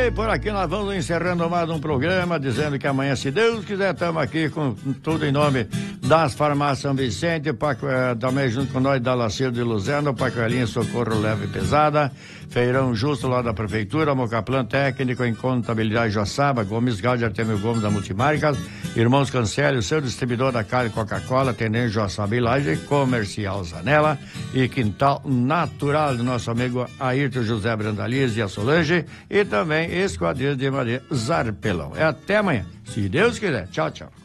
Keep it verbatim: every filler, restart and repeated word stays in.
E por aqui nós vamos encerrando mais um programa, dizendo que amanhã, se Deus quiser, estamos aqui com tudo em nome das farmácias São Vicente, Paco, eh, também junto com nós da Laceiro de Luzano, Pacoelinha Socorro Leve e Pesada, Feirão Justo lá da Prefeitura, Mocaplan Técnico em Contabilidade Joaçaba, Gomes Gaudio, Artemio Gomes da Multimarcas, Irmãos Cancelli, o seu distribuidor da Cali Coca-Cola, Tenente Joaçaba e Laje, Comercial Zanella e Quintal Natural do nosso amigo Ayrton José Brandaliz e a Solange, e também Esquadrilha de Maria Zarpelão. É até amanhã, se Deus quiser. Tchau, tchau.